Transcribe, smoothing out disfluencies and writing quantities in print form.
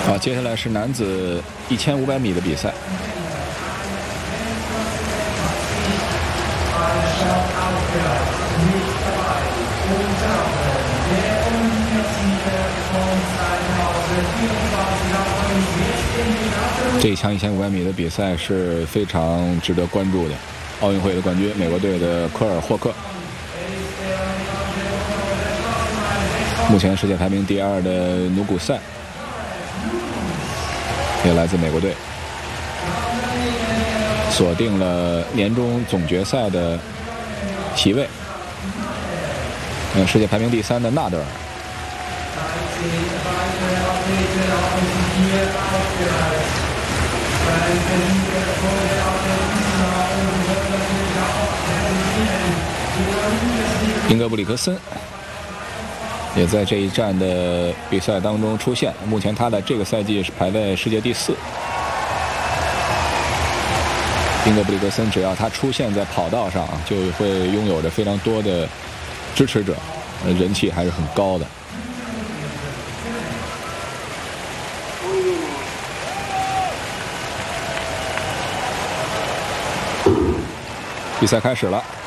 好，接下来是男子1500米的比赛。这一场1500米的比赛是非常值得关注的。奥运会的冠军，美国队的科尔霍克，目前世界排名第2的努古塞，也来自美国队，锁定了年终总决赛的席位。世界排名第3的纳德尔，英格布里克森也在这一站的比赛当中出现，目前他的这个赛季是排在世界第4。英格布里克森只要他出现在跑道上，就会拥有着非常多的支持者，人气还是很高的。比赛开始了。